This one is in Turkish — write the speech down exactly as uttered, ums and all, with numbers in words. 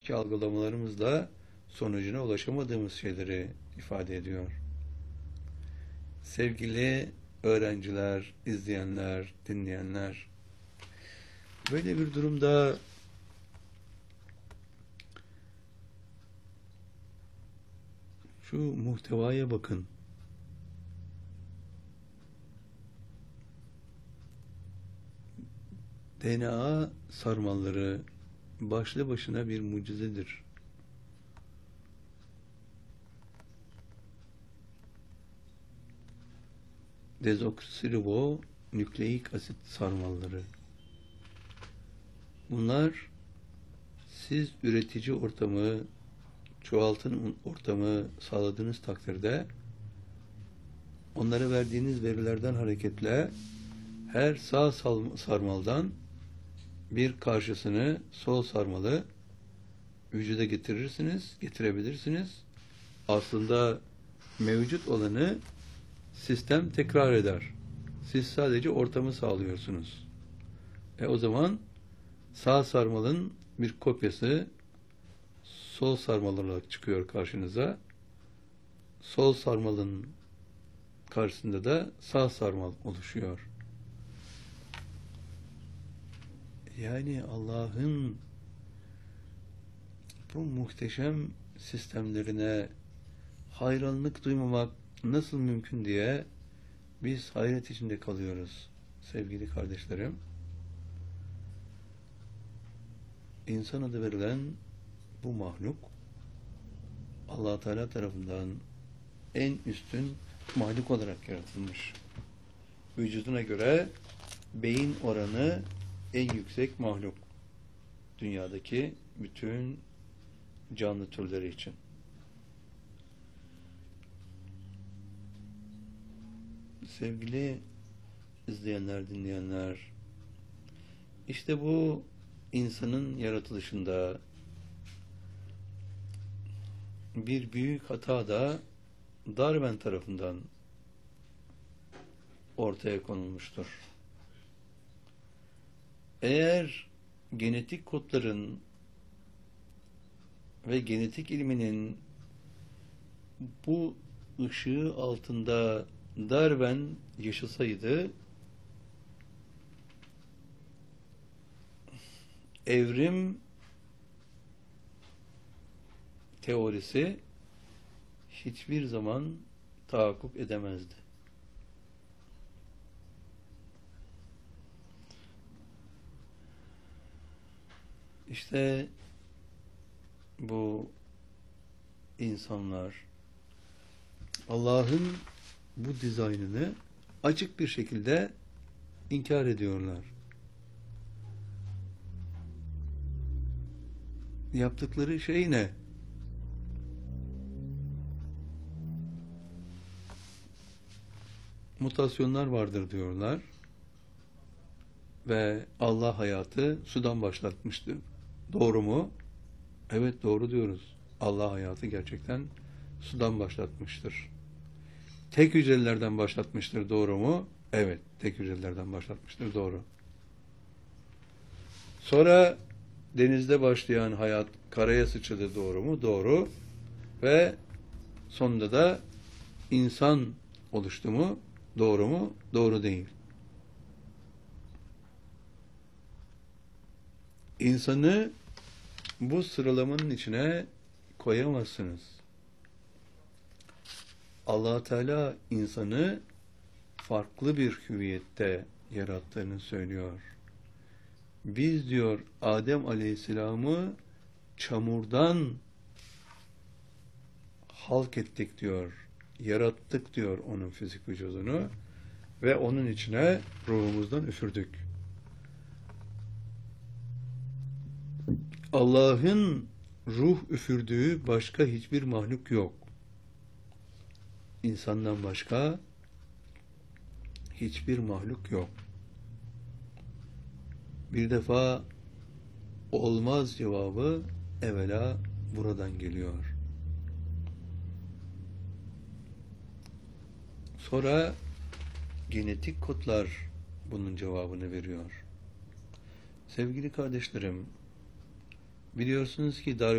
eski algılamalarımızla sonucuna ulaşamadığımız şeyleri ifade ediyor. Sevgili öğrenciler, izleyenler, dinleyenler, böyle bir durumda şu muhtevaya bakın. D N A sarmalları başlı başına bir mucizedir. Dezoksiribonükleik asit sarmalları. Bunlar siz üretici ortamı, çoğaltım ortamı sağladığınız takdirde onlara verdiğiniz verilerden hareketle her sağ sarmaldan bir karşısını sol sarmalı vücuda getirirsiniz, getirebilirsiniz. Aslında mevcut olanı sistem tekrar eder. Siz sadece ortamı sağlıyorsunuz. E o zaman sağ sarmalın bir kopyası sol sarmal olarak çıkıyor karşınıza. Sol sarmalın karşısında da sağ sarmal oluşuyor. Yani Allah'ın bu muhteşem sistemlerine hayranlık duymamak nasıl mümkün diye biz hayret içinde kalıyoruz sevgili kardeşlerim. İnsan adı verilen bu mahluk Allah Teala tarafından en üstün mahluk olarak yaratılmış. Vücuduna göre beyin oranı en yüksek mahluk. Dünyadaki bütün canlı türleri için. Sevgili izleyenler, dinleyenler, işte bu insanın yaratılışında bir büyük hata da Darwin tarafından ortaya konulmuştur. Eğer genetik kodların ve genetik ilminin bu ışığı altında Darwin yaşasaydı, evrim teorisi hiçbir zaman tahakkuk edemezdi. İşte bu insanlar Allah'ın bu dizaynını açık bir şekilde inkar ediyorlar. Yaptıkları şey ne? Mutasyonlar vardır diyorlar ve Allah hayatı sudan başlatmıştı. Doğru mu? Evet, doğru diyoruz. Allah hayatı gerçekten sudan başlatmıştır. Tek hücrelerden başlatmıştır. Doğru mu? Evet, tek hücrelerden başlatmıştır. Doğru. Sonra denizde başlayan hayat karaya sıçradı. Doğru mu? Doğru. Ve sonunda da insan oluştu mu? Doğru mu? Doğru değil. İnsanı bu sıralamanın içine koyamazsınız. Allah Teala insanı farklı bir hüviyette yarattığını söylüyor. Biz diyor Adem Aleyhisselam'ı çamurdan halk ettik diyor. Yarattık diyor onun fizik vücudunu ve onun içine ruhumuzdan üfürdük. Allah'ın ruh üfürdüğü başka hiçbir mahluk yok. İnsandan başka hiçbir mahluk yok. Bir defa olmaz cevabı evvela buradan geliyor. Sonra genetik kodlar bunun cevabını veriyor. Sevgili kardeşlerim, biliyorsunuz ki Darwin